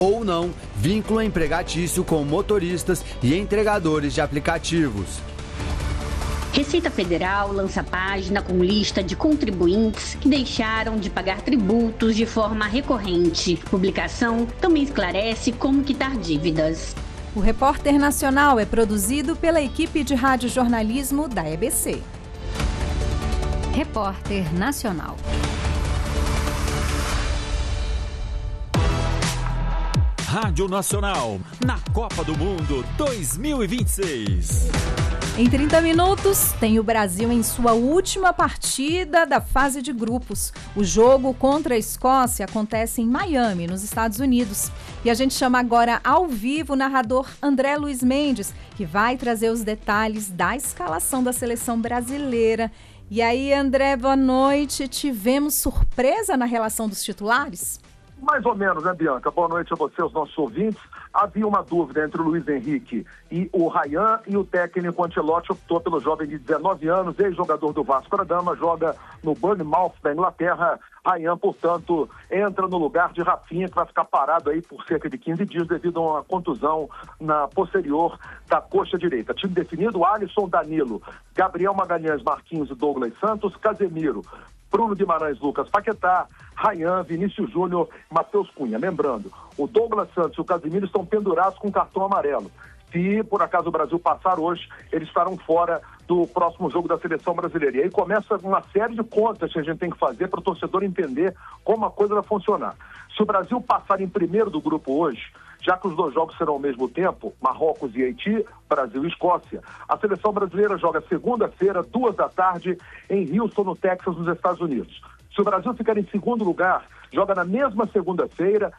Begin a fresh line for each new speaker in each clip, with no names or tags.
ou não vínculo empregatício com motoristas e entregadores de aplicativos.
Receita Federal lança página com lista de contribuintes que deixaram de pagar tributos de forma recorrente. Publicação também esclarece como quitar dívidas.
O Repórter Nacional é produzido pela equipe de radiojornalismo da EBC. Repórter Nacional.
Rádio Nacional, na Copa do Mundo 2026.
Em 30 minutos, tem o Brasil em sua última partida da fase de grupos. O jogo contra a Escócia acontece em Miami, nos Estados Unidos. E a gente chama agora ao vivo o narrador André Luiz Mendes, que vai trazer os detalhes da escalação da seleção brasileira. E aí, André, boa noite. Tivemos surpresa na relação dos titulares?
Mais ou menos, né, Bianca? Boa noite a você, aos nossos ouvintes. Havia uma dúvida entre o Luiz Henrique e o Ryan, e o técnico Ancelotti optou pelo jovem de 19 anos, ex-jogador do Vasco da Gama, joga no Bournemouth da Inglaterra. Ryan, portanto, entra no lugar de Rafinha, que vai ficar parado aí por cerca de 15 dias devido a uma contusão na posterior da coxa direita. Time definido: Alisson, Danilo, Gabriel Magalhães, Marquinhos e Douglas Santos, Casemiro, Bruno Guimarães, Lucas Paquetá, Ryan, Vinícius Júnior, Matheus Cunha. Lembrando, o Douglas Santos e o Casemiro estão pendurados com cartão amarelo. Se, por acaso, o Brasil passar hoje, eles estarão fora do próximo jogo da seleção brasileira. E aí começa uma série de contas que a gente tem que fazer para o torcedor entender como a coisa vai funcionar. Se o Brasil passar em primeiro do grupo hoje, já que os dois jogos serão ao mesmo tempo, Marrocos e Haiti, Brasil e Escócia, a seleção brasileira joga segunda-feira, 2h, em Houston, no Texas, nos Estados Unidos. Se o Brasil ficar em segundo lugar, joga na mesma segunda-feira,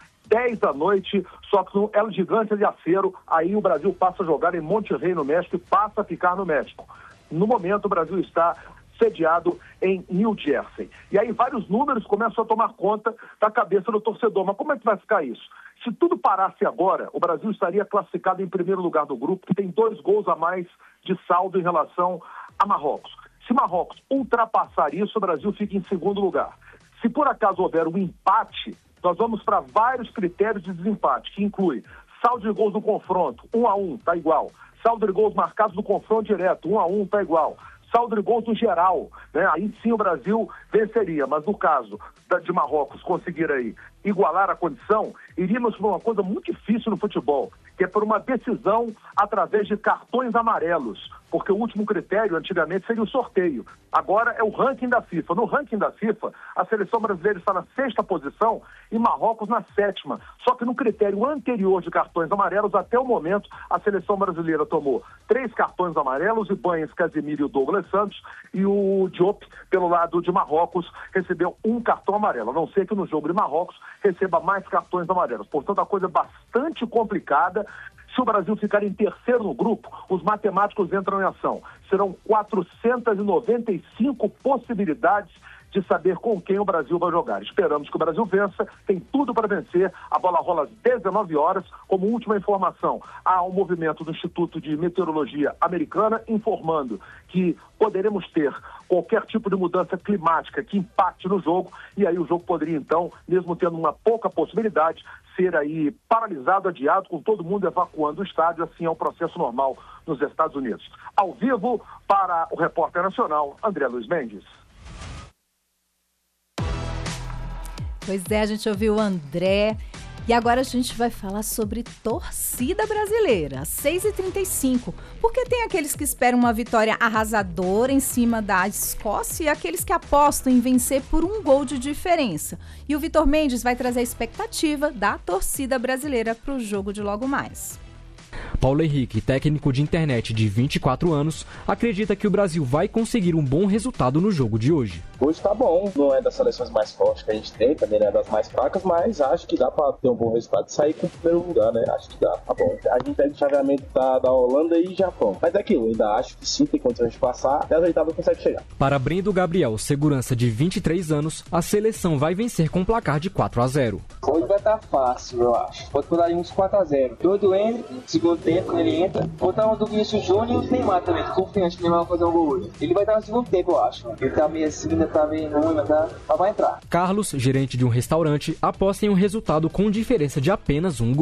10h, só que no El Gigante de Acero, aí o Brasil passa a jogar em Monterrey, no México, e passa a ficar no México. No momento, o Brasil está sediado em New Jersey. E aí vários números começam a tomar conta da cabeça do torcedor. Mas como é que vai ficar isso? Se tudo parasse agora, o Brasil estaria classificado em primeiro lugar do grupo, que tem 2 gols a mais de saldo em relação a Marrocos. Se Marrocos ultrapassar isso, o Brasil fica em segundo lugar. Se por acaso houver um empate, nós vamos para vários critérios de desempate, que inclui saldo de gols do confronto, 1-1, tá igual. Saldo de gols marcados do confronto direto, 1-1, tá igual. Saldo de gols no geral, né? Aí sim o Brasil venceria, mas no caso de Marrocos conseguir aí igualar a condição, iríamos para uma coisa muito difícil no futebol, que é por uma decisão através de cartões amarelos, porque o último critério antigamente seria o sorteio, agora é o ranking da FIFA. No ranking da FIFA, a seleção brasileira está na 6ª posição e Marrocos na 7ª, só que no critério anterior de cartões amarelos, até o momento, a seleção brasileira tomou 3 cartões amarelos, e Ibanez, Casemiro e o Douglas Santos, e o Diop, pelo lado de Marrocos, recebeu 1 cartão amarelo, a não ser que no jogo de Marrocos receba mais cartões amarelos. Portanto, a coisa é bastante complicada. Se o Brasil ficar em terceiro no grupo, os matemáticos entram em ação. Serão 495 possibilidades de saber com quem o Brasil vai jogar. Esperamos que o Brasil vença, tem tudo para vencer. A bola rola às 19h. Como última informação, há um movimento do Instituto de Meteorologia Americana informando que poderemos ter qualquer tipo de mudança climática que impacte no jogo, e aí o jogo poderia então, mesmo tendo uma pouca possibilidade, ser aí paralisado, adiado, com todo mundo evacuando o estádio. Assim é o processo normal nos Estados Unidos. Ao vivo, para o Repórter Nacional, André Luiz Mendes.
Pois é, a gente ouviu o André. E agora a gente vai falar sobre torcida brasileira, 6h35. Porque tem aqueles que esperam uma vitória arrasadora em cima da Escócia e aqueles que apostam em vencer por 1 gol de diferença. E o Vitor Mendes vai trazer a expectativa da torcida brasileira para o jogo de logo mais.
Paulo Henrique, técnico de internet de 24 anos, acredita que o Brasil vai conseguir um bom resultado no jogo de hoje.
Hoje tá bom, não é das seleções mais fortes que a gente tem, também não é das mais fracas, mas acho que dá pra ter um bom resultado e sair com o primeiro lugar, né? Acho que dá, tá bom. A gente pega o chaveamento da Holanda e Japão, mas é aquilo, ainda acho que sim, tem condições de passar, até as oitavas consegue chegar.
Para Brendo Gabriel, segurança de 23 anos, a seleção vai vencer com placar de 4-0.
Hoje vai estar fácil, eu acho. Pode por aí uns 4-0. Todo Henrique, segundo tempo tempo quando ele entra. Botar um do Vinícius Júnior e o Neymar também, tô confiante que o Neymar vai fazer um gol hoje. Ele vai estar no segundo tempo, eu acho. Ele tá meio assim, ainda tá meio ruim, mas vai entrar.
Carlos, gerente de um restaurante, aposta em um resultado com diferença de apenas um gol.